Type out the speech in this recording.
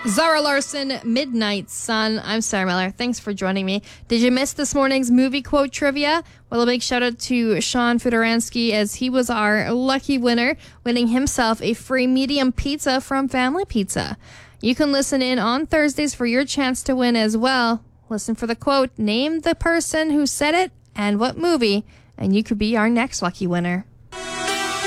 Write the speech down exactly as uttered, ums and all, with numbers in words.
Zara Larson, Midnight Sun. I'm Sarah Miller. Thanks for joining me. Did you miss this morning's movie quote trivia? Well, a big shout out to Sean Fedorowski as he was our lucky winner, winning himself a free medium pizza from Family Pizza. You can listen in on Thursdays for your chance to win as well. Listen for the quote, name the person who said it and what movie, and you could be our next lucky winner.